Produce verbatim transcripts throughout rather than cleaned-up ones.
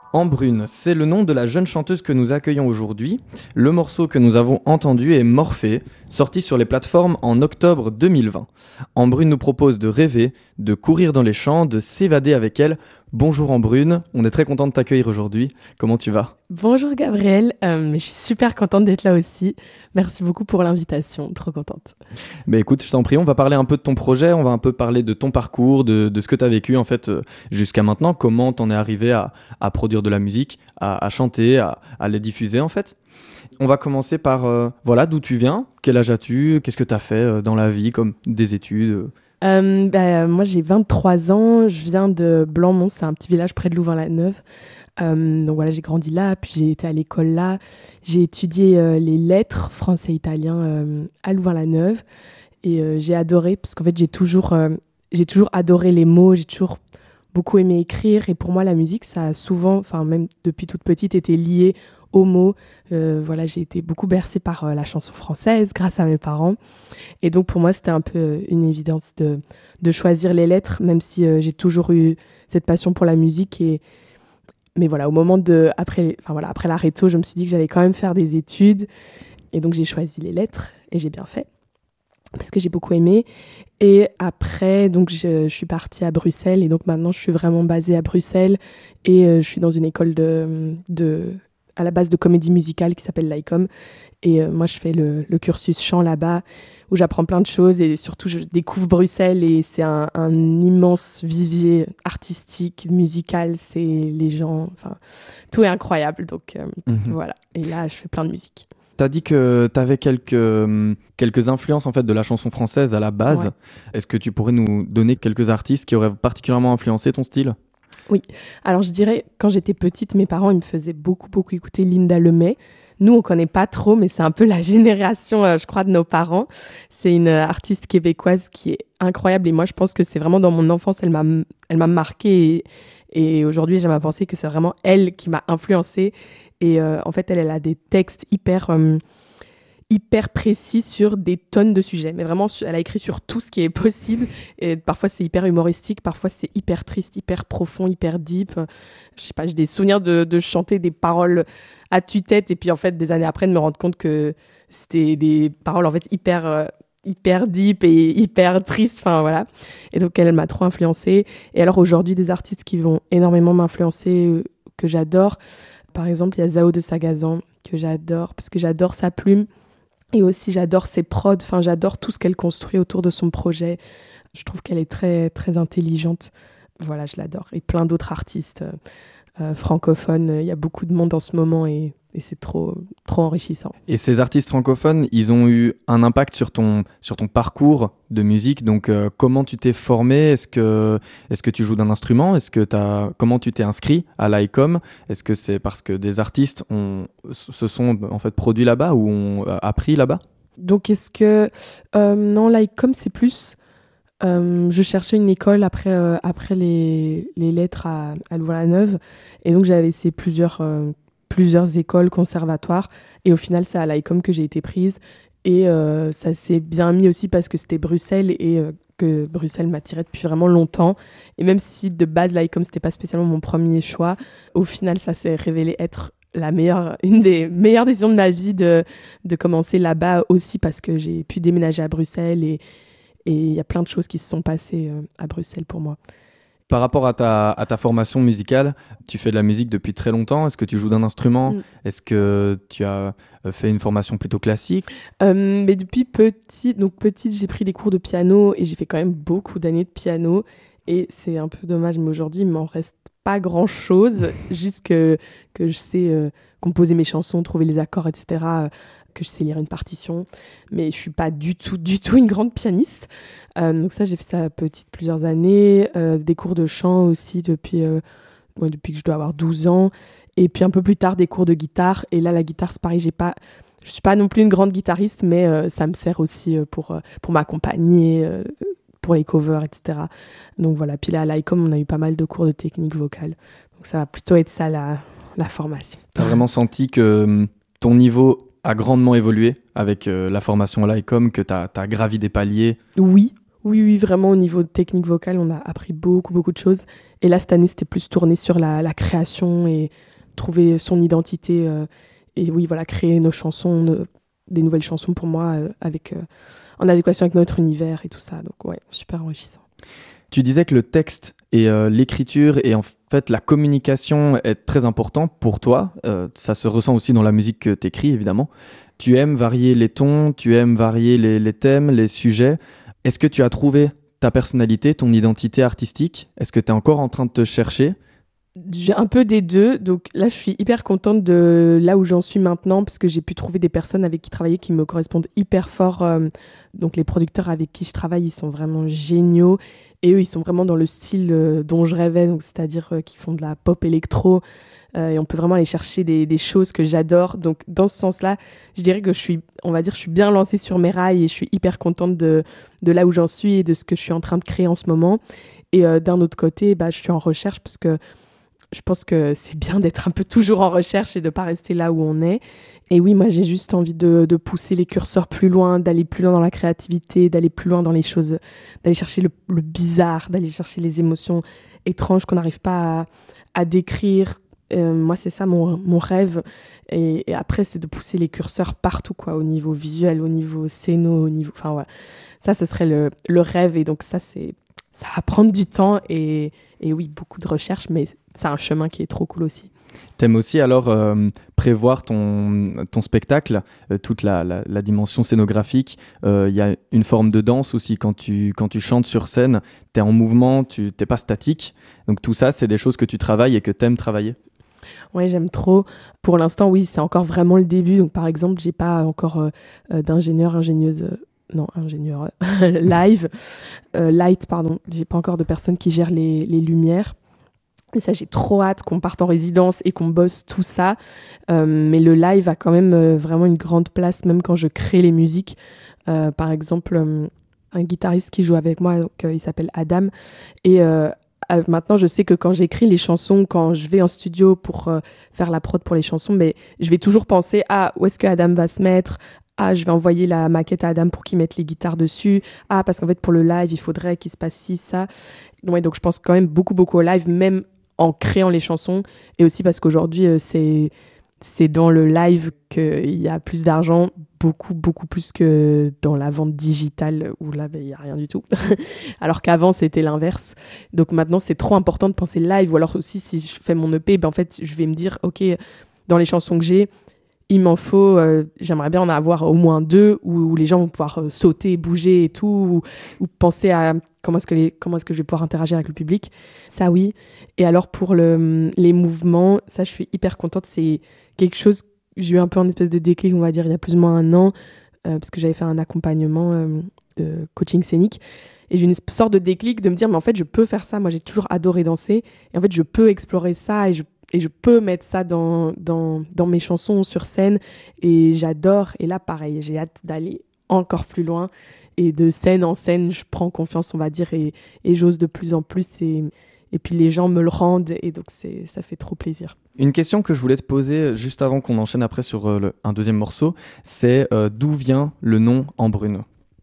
Embrune, c'est le nom de la jeune chanteuse que nous accueillons aujourd'hui. Le morceau que nous avons entendu est Morphée, sorti sur les plateformes en octobre deux mille vingt. Embrune nous propose de rêver, de courir dans les champs, de s'évader avec elle. Bonjour Embrune, on est très content de t'accueillir aujourd'hui. Comment tu vas ? Bonjour Gabriel, euh, je suis super contente d'être là aussi. Merci beaucoup pour l'invitation, trop contente. Bah écoute, je t'en prie, on va parler un peu de ton projet, on va un peu parler de ton parcours, de, de ce que tu as vécu en fait euh, jusqu'à maintenant, comment t'en es arrivé à, à produire de la musique, à, à chanter, à, à les diffuser en fait. On va commencer par, euh, voilà, d'où tu viens, quel âge as-tu, qu'est-ce que tu as fait euh, dans la vie, comme des études euh. Euh, bah, moi j'ai vingt-trois ans, je viens de Blanc-Mont, c'est un petit village près de Louvain-la-Neuve. Euh, donc voilà, j'ai grandi là, puis j'ai été à l'école là. J'ai étudié euh, les lettres français et italien euh, à Louvain-la-Neuve et euh, j'ai adoré, parce qu'en fait j'ai toujours, euh, j'ai toujours adoré les mots, j'ai toujours beaucoup aimé écrire et pour moi la musique ça a souvent, enfin même depuis toute petite, été lié aux mots. Euh, voilà, j'ai été beaucoup bercée par euh, la chanson française grâce à mes parents. Et donc pour moi, c'était un peu une évidence de, de choisir les lettres, même si euh, j'ai toujours eu cette passion pour la musique. Et... Mais voilà, au moment de... Après, enfin, voilà, après la réto, je me suis dit que j'allais quand même faire des études. Et donc j'ai choisi les lettres et j'ai bien fait, parce que j'ai beaucoup aimé. Et après, donc, je, je suis partie à Bruxelles. Et donc maintenant, je suis vraiment basée à Bruxelles. Et euh, je suis dans une école de... de à la base de comédie musicale qui s'appelle l'I C O M. Et euh, moi, je fais le, le cursus chant là-bas, où j'apprends plein de choses. Et surtout, je découvre Bruxelles. Et c'est un, un immense vivier artistique, musical. C'est les gens... Enfin, tout est incroyable. Donc, euh, mm-hmm. voilà. Et là, je fais plein de musique. Tu as dit que tu avais quelques, quelques influences en fait, de la chanson française à la base. Ouais. Est-ce que tu pourrais nous donner quelques artistes qui auraient particulièrement influencé ton style ? Oui, alors je dirais, quand j'étais petite, mes parents ils me faisaient beaucoup, beaucoup écouter Linda Lemay. Nous, on ne connaît pas trop, mais c'est un peu la génération, euh, je crois, de nos parents. C'est une euh, artiste québécoise qui est incroyable. Et moi, je pense que c'est vraiment dans mon enfance, elle m'a, elle m'a marquée. Et, et aujourd'hui, j'aime à penser que c'est vraiment elle qui m'a influencée. Et euh, en fait, elle, elle a des textes hyper... Euh, hyper précis sur des tonnes de sujets. Mais vraiment, elle a écrit sur tout ce qui est possible. Et parfois, c'est hyper humoristique. Parfois, c'est hyper triste, hyper profond, hyper deep. Je sais pas, j'ai des souvenirs de, de chanter des paroles à tue-tête. Et puis, en fait, des années après, de me rendre compte que c'était des paroles, en fait, hyper... Euh, hyper deep et hyper triste, enfin voilà. Et donc, elle, elle m'a trop influencée. Et alors, aujourd'hui, des artistes qui vont énormément m'influencer, euh, que j'adore. Par exemple, il y a Zao de Sagazan, que j'adore, parce que j'adore sa plume. Et aussi, j'adore ses prods, enfin, j'adore tout ce qu'elle construit autour de son projet. Je trouve qu'elle est très, très intelligente. Voilà, je l'adore. Et plein d'autres artistes euh, euh, francophones. Il y a beaucoup de monde en ce moment et, et c'est trop, trop enrichissant. Et ces artistes francophones, ils ont eu un impact sur ton, sur ton parcours de musique. Donc, euh, comment tu t'es formé ? Est-ce que, est-ce que tu joues d'un instrument ? Est-ce que t'as, comment tu t'es inscrit à l'I C O M ? Est-ce que c'est parce que des artistes ont, se sont en fait produits là-bas ou ont appris là-bas ? Donc, est-ce que... Euh, non, l'I C O M, c'est plus... Euh, je cherchais une école après, euh, après les, les lettres à, à Louvain-la-Neuve. Et donc, j'avais essayé plusieurs, euh, plusieurs écoles, conservatoires. Et au final, c'est à l'I C O M que j'ai été prise. Et euh, ça s'est bien mis aussi parce que c'était Bruxelles et euh, que Bruxelles m'attirait depuis vraiment longtemps. Et même si de base, l'I C O M, c'était pas spécialement mon premier choix, au final, ça s'est révélé être la meilleure, une des meilleures décisions de ma vie de, de commencer là-bas aussi parce que j'ai pu déménager à Bruxelles et Et il y a plein de choses qui se sont passées euh, à Bruxelles pour moi. Par rapport à ta, à ta formation musicale, tu fais de la musique depuis très longtemps. Est-ce que tu joues d'un instrument ? mm. Est-ce que tu as fait une formation plutôt classique ? euh, mais depuis petite, donc petite, j'ai pris des cours de piano et j'ai fait quand même beaucoup d'années de piano. Et c'est un peu dommage, mais aujourd'hui, il ne m'en reste pas grand-chose. Juste que, que je sais euh, composer mes chansons, trouver les accords, et cetera, que je sais lire une partition, mais je suis pas du tout, du tout une grande pianiste. Euh, donc ça, j'ai fait ça petite plusieurs années, euh, des cours de chant aussi depuis, euh, ouais, depuis que je dois avoir douze ans, et puis un peu plus tard des cours de guitare. Et là, la guitare, c'est pareil, j'ai pas, je suis pas non plus une grande guitariste, mais euh, ça me sert aussi pour euh, pour m'accompagner, euh, pour les covers, et cetera. Donc voilà. Puis là, à l'I C O M, on a eu pas mal de cours de technique vocale. Donc ça va plutôt être ça la la formation. T'as vraiment senti que ton niveau a grandement évolué avec euh, la formation à l'I C O M, que tu as gravi des paliers ? Oui, Oui, oui, vraiment au niveau de technique vocale, on a appris beaucoup, beaucoup de choses. Et là, cette année, c'était plus tourné sur la, la création et trouver son identité. Euh, et oui, voilà, créer nos chansons, nos- des nouvelles chansons pour moi, euh, avec, euh, en adéquation avec notre univers et tout ça. Donc, ouais, super enrichissant. Tu disais que le texte et euh, l'écriture et en fait la communication est très important pour toi. Euh, ça se ressent aussi dans la musique que tu écris, évidemment. Tu aimes varier les tons, tu aimes varier les, les thèmes, les sujets. Est-ce que tu as trouvé ta personnalité, ton identité artistique? Est-ce que tu es encore en train de te chercher? J'ai un peu des deux, donc là je suis hyper contente de là où j'en suis maintenant parce que j'ai pu trouver des personnes avec qui travailler qui me correspondent hyper fort. euh, donc les producteurs avec qui je travaille, ils sont vraiment géniaux et eux ils sont vraiment dans le style euh, dont je rêvais, donc c'est-à-dire euh, qu'ils font de la pop électro euh, et on peut vraiment aller chercher des, des choses que j'adore. Donc dans ce sens-là, je dirais que je suis, on va dire, je suis bien lancée sur mes rails et je suis hyper contente de, de là où j'en suis et de ce que je suis en train de créer en ce moment. Et euh, d'un autre côté, bah, je suis en recherche parce que je pense que c'est bien d'être un peu toujours en recherche et de ne pas rester là où on est. Et oui, moi, j'ai juste envie de, de pousser les curseurs plus loin, d'aller plus loin dans la créativité, d'aller plus loin dans les choses, d'aller chercher le, le bizarre, d'aller chercher les émotions étranges qu'on n'arrive pas à, à décrire. Euh, moi, c'est ça mon, mon rêve. Et, et après, c'est de pousser les curseurs partout, quoi, au niveau visuel, au niveau scéno, au niveau... Enfin, voilà. Ça, ce serait le, le rêve. Et donc, ça, c'est... ça va prendre du temps et, et oui, beaucoup de recherche, mais c'est un chemin qui est trop cool aussi. T'aimes aussi alors euh, prévoir ton, ton spectacle, euh, toute la, la, la dimension scénographique. Il euh, y a une forme de danse aussi quand tu, quand tu chantes sur scène. T'es en mouvement, tu t'es pas statique. Donc tout ça, c'est des choses que tu travailles et que t'aimes travailler. Ouais, j'aime trop. Pour l'instant, oui, c'est encore vraiment le début. Donc, par exemple, j'ai pas encore euh, euh, d'ingénieur, ingénieuse, euh, non, ingénieur euh, live, euh, light, pardon. J'ai pas encore de personne qui gère les, les lumières. Et ça, j'ai trop hâte qu'on parte en résidence et qu'on bosse tout ça. Euh, mais le live a quand même euh, vraiment une grande place, même quand je crée les musiques. Euh, par exemple, euh, un guitariste qui joue avec moi, donc, euh, il s'appelle Adam. Et euh, euh, maintenant, je sais que quand j'écris les chansons, quand je vais en studio pour euh, faire la prod pour les chansons, mais je vais toujours penser à où est-ce que Adam va se mettre. Ah, je vais envoyer la maquette à Adam pour qu'il mette les guitares dessus. Ah, parce qu'en fait, pour le live, il faudrait qu'il se passe ci, ça. Ouais, donc je pense quand même beaucoup, beaucoup au live, même en créant les chansons, et aussi parce qu'aujourd'hui, euh, c'est, c'est dans le live qu'il y a plus d'argent, beaucoup, beaucoup plus que dans la vente digitale, où là, il n'y a rien du tout. Alors qu'avant, c'était l'inverse. Donc maintenant, c'est trop important de penser live, ou alors aussi, si je fais mon E P, ben, en fait, je vais me dire, OK, dans les chansons que j'ai, il m'en faut, euh, j'aimerais bien en avoir au moins deux où, où les gens vont pouvoir euh, sauter, bouger et tout, ou, ou penser à comment est-ce, que les, comment est-ce que je vais pouvoir interagir avec le public. Ça, oui. Et alors, pour le, les mouvements, ça, je suis hyper contente. C'est quelque chose, j'ai eu un peu un espèce de déclic, on va dire, il y a plus ou moins un an, euh, parce que j'avais fait un accompagnement euh, de coaching scénique. Et j'ai une sorte de déclic de me dire, mais en fait, je peux faire ça. Moi, j'ai toujours adoré danser. Et en fait, je peux explorer ça et je Et je peux mettre ça dans, dans, dans mes chansons sur scène. Et j'adore. Et là, pareil, j'ai hâte d'aller encore plus loin. Et de scène en scène, je prends confiance, on va dire, et, et j'ose de plus en plus. Et, et puis les gens me le rendent. Et donc, c'est, ça fait trop plaisir. Une question que je voulais te poser juste avant qu'on enchaîne après sur euh, le, un deuxième morceau, c'est euh, d'où vient le nom Embrune?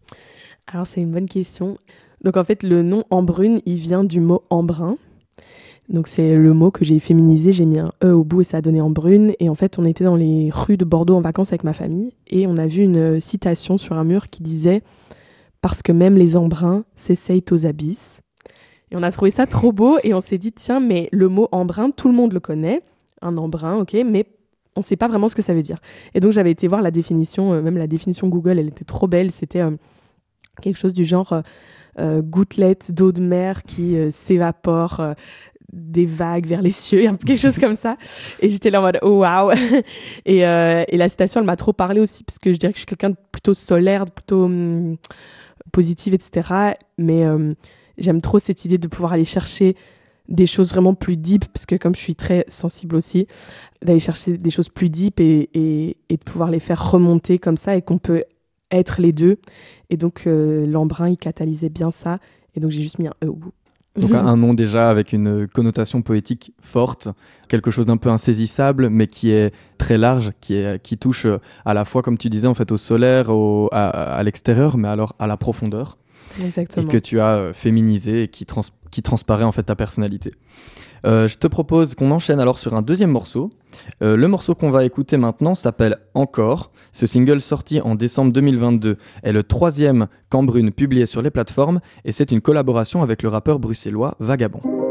Alors, c'est une bonne question. Donc, en fait, le nom Embrune, il vient du mot embrun. Donc c'est le mot que j'ai féminisé, j'ai mis un E au bout et ça a donné Embrune. Et en fait, on était dans les rues de Bordeaux en vacances avec ma famille et on a vu une citation sur un mur qui disait « Parce que même les embruns s'essayent aux abysses ». Et on a trouvé ça trop beau et on s'est dit « Tiens, mais le mot embrun, tout le monde le connaît, un embrun, ok, mais on ne sait pas vraiment ce que ça veut dire ». Et donc j'avais été voir la définition, euh, même la définition Google, elle était trop belle, c'était euh, quelque chose du genre euh, euh, « gouttelette d'eau de mer qui euh, s'évapore euh, ». Des vagues vers les cieux, quelque chose comme ça. Et j'étais là en mode, oh waouh. Et, euh, et la citation, elle m'a trop parlé aussi, parce que je dirais que je suis quelqu'un de plutôt solaire, de plutôt hum, positive, et cetera. Mais hum, j'aime trop cette idée de pouvoir aller chercher des choses vraiment plus deep, parce que comme je suis très sensible aussi, d'aller chercher des choses plus deep et, et, et de pouvoir les faire remonter comme ça, et qu'on peut être les deux. Et donc, euh, l'embrun, il catalysait bien ça. Et donc, j'ai juste mis un E au bout. Donc un nom déjà avec une connotation poétique forte, quelque chose d'un peu insaisissable, mais qui est très large, qui, est, qui touche à la fois, comme tu disais, en fait, au solaire, au, à, à l'extérieur, mais alors à la profondeur. Exactement. et que tu as euh, féminisé et qui, trans- qui transparaît en fait ta personnalité. Euh, je te propose qu'on enchaîne alors sur un deuxième morceau. Euh, le morceau qu'on va écouter maintenant s'appelle Encore. Ce single sorti en décembre deux mille vingt-deux est le troisième Cambrune publié sur les plateformes et c'est une collaboration avec le rappeur bruxellois Vagabond.